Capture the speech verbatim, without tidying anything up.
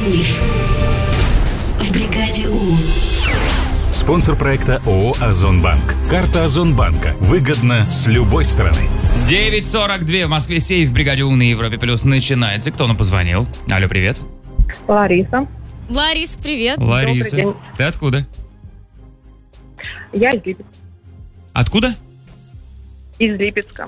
Сейф в бригаде У. Спонсор проекта ООО «Озонбанк». Карта Озонбанка. Выгодно с любой стороны. девять сорок два в Москве. Сейф в бригаде У на Европе Плюс начинается. Кто нам позвонил? Алло, привет. Лариса. Ларис, привет. Лариса. день. Ты откуда? Я из Липецка. Откуда? Из Липецка.